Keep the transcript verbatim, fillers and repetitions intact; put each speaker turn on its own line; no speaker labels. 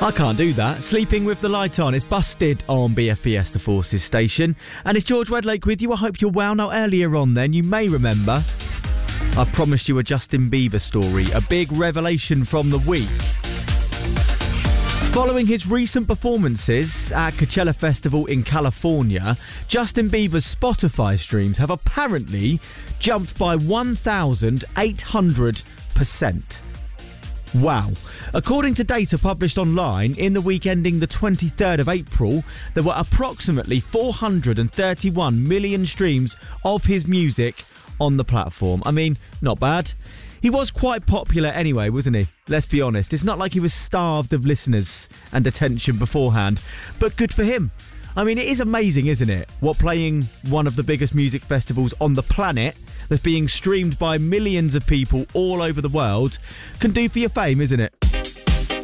I can't do that. Sleeping with the light on. It's Busted on B F B S, the Forces station. And it's George Wedlake with you. I hope you're well. Now, earlier on then, you may remember I promised you a Justin Bieber story, a big revelation from the week. Following his recent performances at Coachella Festival in California, Justin Bieber's Spotify streams have apparently jumped by one thousand eight hundred percent. Wow. According to data published online, in the week ending the twenty-third of April, there were approximately four hundred thirty-one million streams of his music on the platform. I mean, not bad. He was quite popular anyway, wasn't he? Let's be honest. It's not like he was starved of listeners and attention beforehand, but good for him. I mean, it is amazing, isn't it? What playing one of the biggest music festivals on the planet that's being streamed by millions of people all over the world can do for your fame, isn't it?